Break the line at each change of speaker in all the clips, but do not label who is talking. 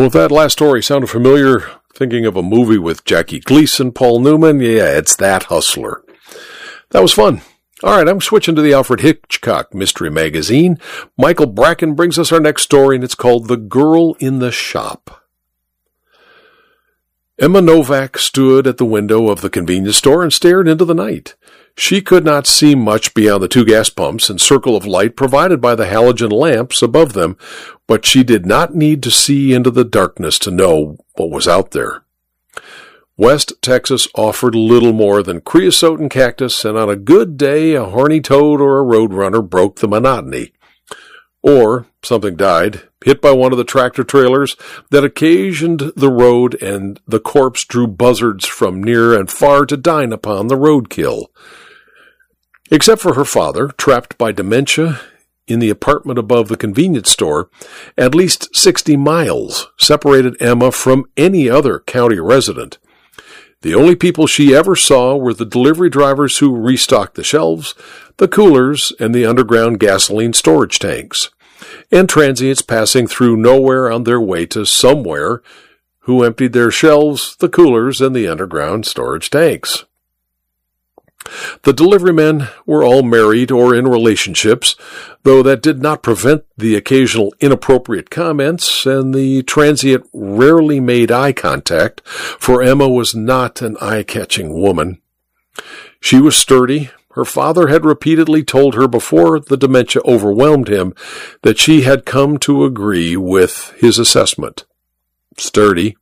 Well, if that last story sounded familiar, thinking of a movie with Jackie Gleason, Paul Newman, yeah, it's that Hustler. That was fun. All right, I'm switching to the Alfred Hitchcock Mystery Magazine. Michael Bracken brings us our next story, and it's called The Girl in the Shop. Emma Novak stood at the window of the convenience store and stared into the night. She could not see much beyond the 2 gas pumps and circle of light provided by the halogen lamps above them, but she did not need to see into the darkness to know what was out there. West Texas offered little more than creosote and cactus, and on a good day a horny toad or a roadrunner broke the monotony. Or something died, hit by one of the tractor trailers that occasioned the road, and the corpse drew buzzards from near and far to dine upon the roadkill. Except for her father, trapped by dementia in the apartment above the convenience store, at least 60 miles separated Emma from any other county resident. The only people she ever saw were the delivery drivers who restocked the shelves, the coolers, and the underground gasoline storage tanks, and transients passing through nowhere on their way to somewhere who emptied their shelves, the coolers, and the underground storage tanks. The deliverymen were all married or in relationships, though that did not prevent the occasional inappropriate comments, and the transient rarely made eye contact, for Emma was not an eye-catching woman. She was sturdy. Her father had repeatedly told her before the dementia overwhelmed him that she had come to agree with his assessment. Sturdy.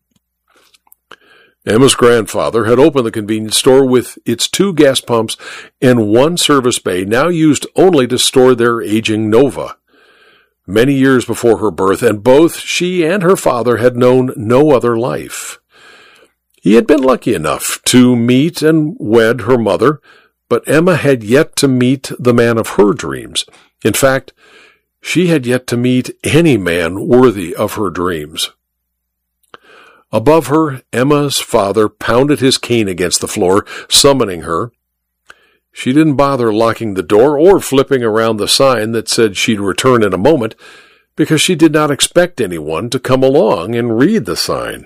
Emma's grandfather had opened the convenience store with its 2 gas pumps and 1 service bay, now used only to store their aging Nova. Many years before her birth, and both she and her father had known no other life. He had been lucky enough to meet and wed her mother, but Emma had yet to meet the man of her dreams. In fact, she had yet to meet any man worthy of her dreams. Above her, Emma's father pounded his cane against the floor, summoning her. She didn't bother locking the door or flipping around the sign that said she'd return in a moment, because she did not expect anyone to come along and read the sign.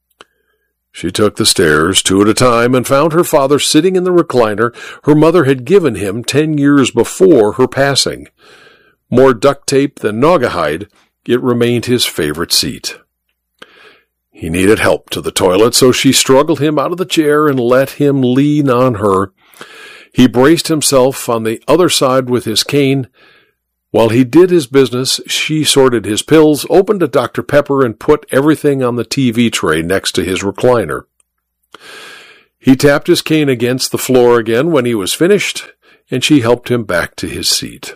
She took the stairs 2 at a time and found her father sitting in the recliner her mother had given him 10 years before her passing. More duct tape than naugahyde, it remained his favorite seat. He needed help to the toilet, so she struggled him out of the chair and let him lean on her. He braced himself on the other side with his cane. While he did his business, she sorted his pills, opened a Dr. Pepper, and put everything on the TV tray next to his recliner. He tapped his cane against the floor again when he was finished, and she helped him back to his seat.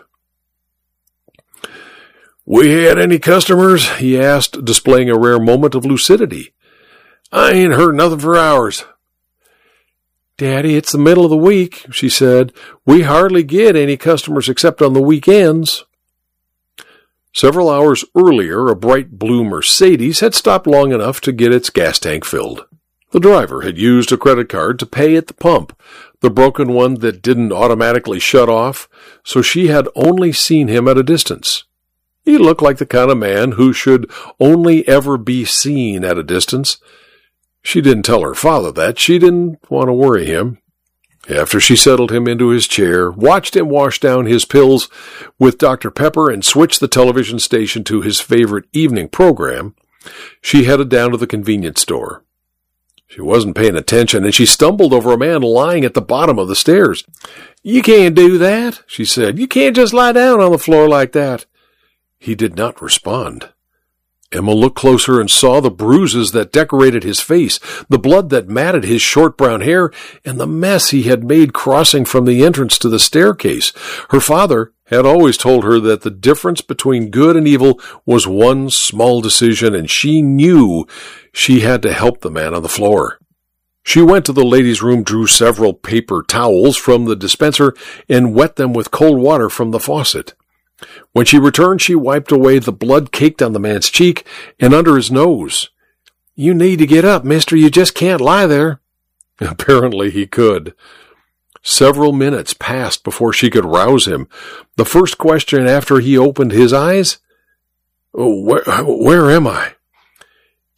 "We had any customers?" he asked, displaying a rare moment of lucidity. "I ain't heard nothing for hours." "Daddy, it's the middle of the week," she said. "We hardly get any customers except on the weekends." Several hours earlier, a bright blue Mercedes had stopped long enough to get its gas tank filled. The driver had used a credit card to pay at the pump, the broken one that didn't automatically shut off, so she had only seen him at a distance. He looked like the kind of man who should only ever be seen at a distance. She didn't tell her father that. She didn't want to worry him. After she settled him into his chair, watched him wash down his pills with Dr. Pepper, and switched the television station to his favorite evening program, she headed down to the convenience store. She wasn't paying attention, and she stumbled over a man lying at the bottom of the stairs. "You can't do that," she said. "You can't just lie down on the floor like that." He did not respond. Emma looked closer and saw the bruises that decorated his face, the blood that matted his short brown hair, and the mess he had made crossing from the entrance to the staircase. Her father had always told her that the difference between good and evil was one small decision, and she knew she had to help the man on the floor. She went to the ladies' room, drew several paper towels from the dispenser, and wet them with cold water from the faucet. When she returned, she wiped away the blood caked on the man's cheek and under his nose. "You need to get up, mister. You just can't lie there." Apparently he could. Several minutes passed before she could rouse him. The first question after he opened his eyes, "Where am I?"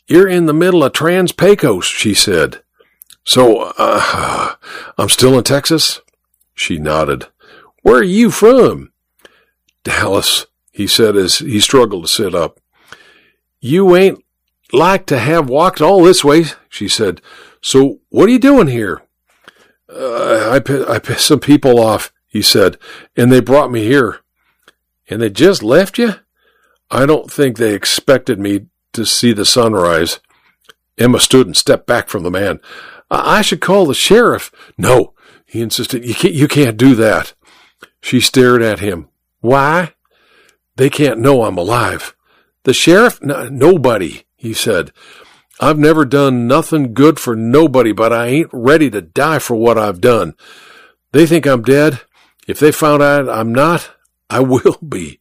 You're in the middle of Trans-Pecos, she said. So, I'm still in Texas? She nodded. Where are you from? Dallas, he said as he struggled to sit up. You ain't like to have walked all this way, she said. So, what are you doing here? I pissed some people off, he said, and they brought me here. And they just left you? I don't think they expected me to see the sunrise. Emma stood and stepped back from the man. I should call the sheriff. No, he insisted. You can't do that. She stared at him. Why? They can't know I'm alive. The sheriff? Nobody, he said. I've never done nothing good for nobody, but I ain't ready to die for what I've done. They think I'm dead. If they found out I'm not, I will be.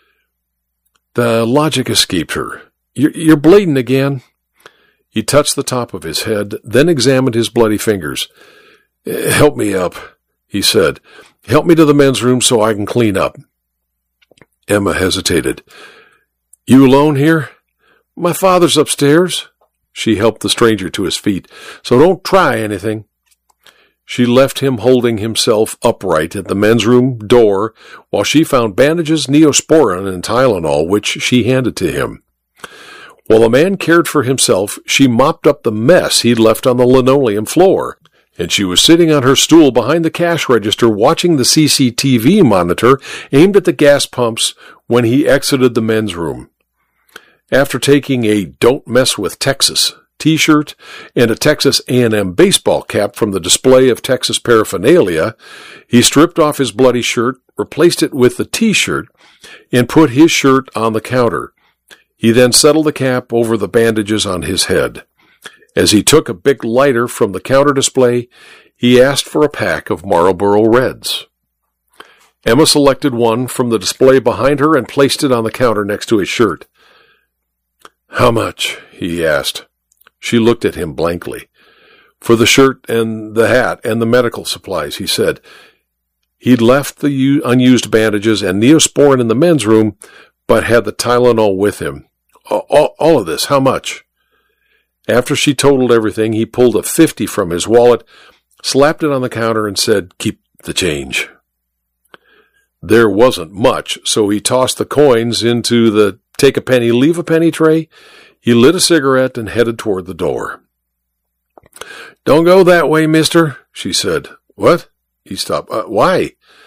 The logic escaped her. You're bleeding again. He touched the top of his head, then examined his bloody fingers. Help me up, he said. Help me to the men's room so I can clean up. Emma hesitated. You alone here? My father's upstairs. She helped the stranger to his feet. So don't try anything. She left him holding himself upright at the men's room door while she found bandages, Neosporin, and Tylenol, which she handed to him. While the man cared for himself, she mopped up the mess he'd left on the linoleum floor, and she was sitting on her stool behind the cash register watching the CCTV monitor aimed at the gas pumps when he exited the men's room. After taking a Don't Mess with Texas t-shirt and a Texas A&M baseball cap from the display of Texas paraphernalia, he stripped off his bloody shirt, replaced it with the t-shirt, and put his shirt on the counter. He then settled the cap over the bandages on his head. As he took a big lighter from the counter display, he asked for a pack of Marlboro Reds. Emma selected one from the display behind her and placed it on the counter next to his shirt. How much? He asked. She looked at him blankly. For the shirt and the hat and the medical supplies, he said. He'd left the unused bandages and Neosporin in the men's room, but had the Tylenol with him. All of this, how much? After she totaled everything, he pulled a $50 from his wallet, slapped it on the counter, and said, Keep the change. There wasn't much, so he tossed the coins into the take a penny, leave a penny tray. He lit a cigarette and headed toward the door. Don't go that way, mister, she said. What? He stopped. Why?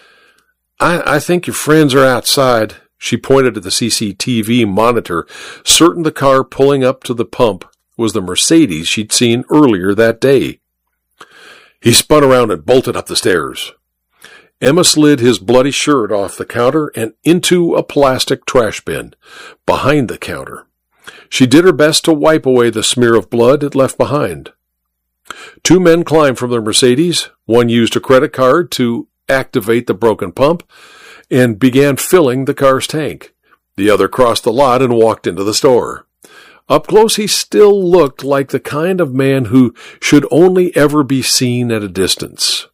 I think your friends are outside. She pointed to the CCTV monitor, certain the car pulling up to the pump was the Mercedes she'd seen earlier that day. He spun around and bolted up the stairs. Emma slid his bloody shirt off the counter and into a plastic trash bin behind the counter. She did her best to wipe away the smear of blood it left behind. Two men climbed from their Mercedes. One used a credit card to activate the broken pump and began filling the car's tank. The other crossed the lot and walked into the store. Up close, he still looked like the kind of man who should only ever be seen at a distance.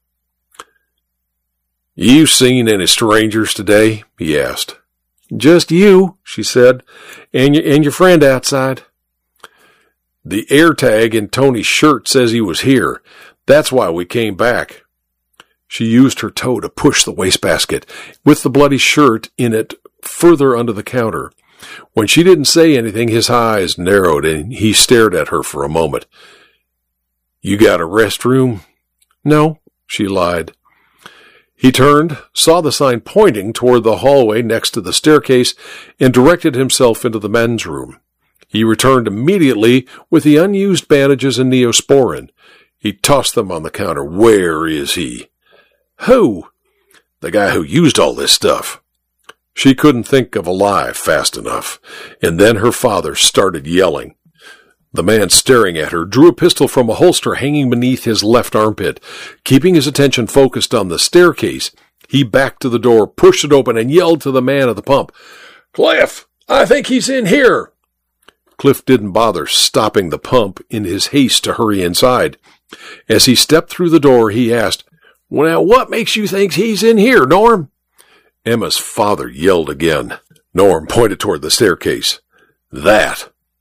You seen any strangers today? He asked. Just you, she said, and your friend outside. The air tag in Tony's shirt says he was here. That's why we came back. She used her toe to push the wastebasket with the bloody shirt in it further under the counter. When she didn't say anything, his eyes narrowed and he stared at her for a moment. You got a restroom? No, she lied. He turned, saw the sign pointing toward the hallway next to the staircase, and directed himself into the men's room. He returned immediately with the unused bandages and Neosporin. He tossed them on the counter. Where is he? Who? The guy who used all this stuff. She couldn't think of a lie fast enough, and then her father started yelling. The man staring at her drew a pistol from a holster hanging beneath his left armpit. Keeping his attention focused on the staircase, he backed to the door, pushed it open, and yelled to the man at the pump, Cliff, I think he's in here. Cliff didn't bother stopping the pump in his haste to hurry inside. As he stepped through the door, he asked, Well, what makes you think he's in here, Norm? Emma's father yelled again. Norm pointed toward the staircase. That.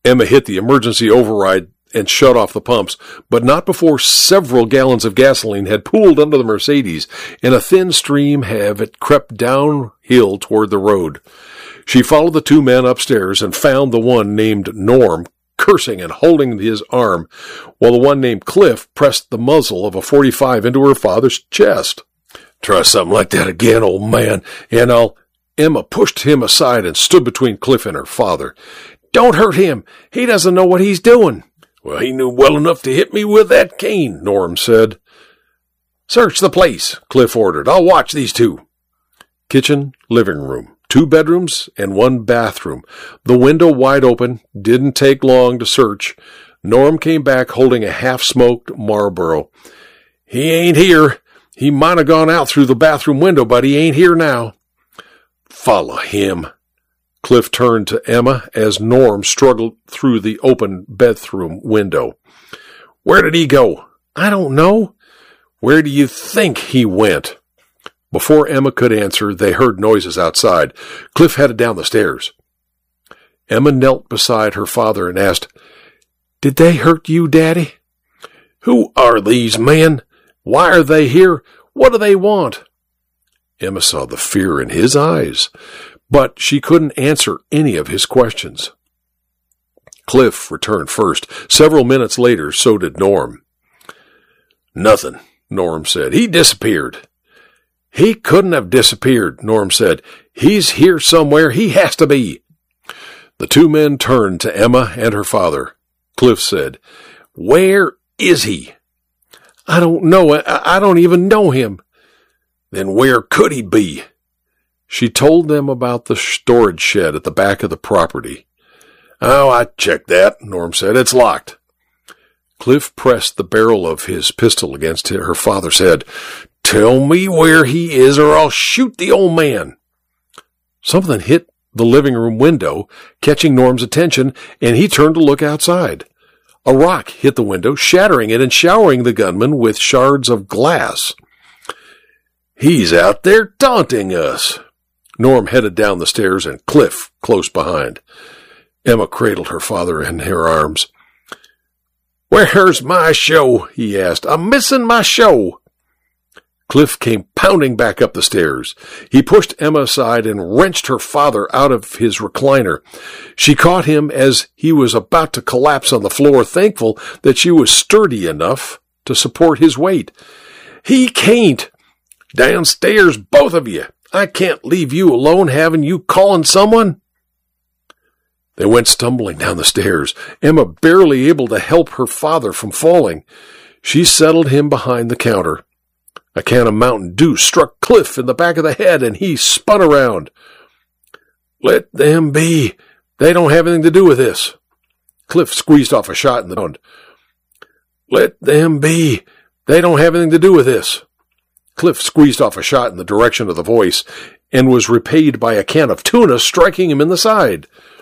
Emma hit the emergency override and shut off the pumps, but not before several gallons of gasoline had pooled under the Mercedes, and a thin stream had crept downhill toward the road. She followed the two men upstairs and found the one named Norm cursing and holding his arm, while the one named Cliff pressed the muzzle of a .45 into her father's chest. "Try something like that again, old man, and I'll—" Emma pushed him aside and stood between Cliff and her father. "Don't hurt him. He doesn't know what he's doing." "Well, he knew well enough to hit me with that cane," Norm said. "Search the place," Cliff ordered. "I'll watch these two." Kitchen, living room, 2 bedrooms and 1 bathroom. The window wide open. Didn't take long to search. Norm came back holding a half-smoked Marlboro. "He ain't here. He might have gone out through the bathroom window, but he ain't here now." "Follow him." Cliff turned to Emma as Norm struggled through the open bathroom window. "Where did he go?" "I don't know." "Where do you think he went?" Before Emma could answer, they heard noises outside. Cliff headed down the stairs. Emma knelt beside her father and asked, "Did they hurt you, Daddy?" "Who are these men? Why are they here? What do they want?" Emma saw the fear in his eyes, but she couldn't answer any of his questions. Cliff returned first. Several minutes later, so did Norm. "Nothing," Norm said. "He disappeared." "He couldn't have disappeared," Norm said. "He's here somewhere. He has to be." The two men turned to Emma and her father. Cliff said, "Where is he?" "I don't know. I don't even know him." "Then where could he be?" She told them about the storage shed at the back of the property. "Oh, I checked that," Norm said. "It's locked." Cliff pressed the barrel of his pistol against her father's head. "Tell me where he is or I'll shoot the old man." Something hit the living room window, catching Norm's attention, and he turned to look outside. A rock hit the window, shattering it and showering the gunman with shards of glass. "He's out there taunting us." Norm headed down the stairs and Cliff close behind. Emma cradled her father in her arms. "Where's my show?" he asked. "I'm missing my show." Cliff came pounding back up the stairs. He pushed Emma aside and wrenched her father out of his recliner. She caught him as he was about to collapse on the floor, thankful that she was sturdy enough to support his weight. "He can't. Downstairs, both of you. I can't leave you alone. Haven't you calling someone?" They went stumbling down the stairs, Emma barely able to help her father from falling. She settled him behind the counter. A can of Mountain Dew struck Cliff in the back of the head, and he spun around. "Let them be. They don't have anything to do with this." Cliff squeezed off a shot in the ground. "Let them be. They don't have anything to do with this." Cliff squeezed off a shot in the direction of the voice and was repaid by a can of tuna striking him in the side.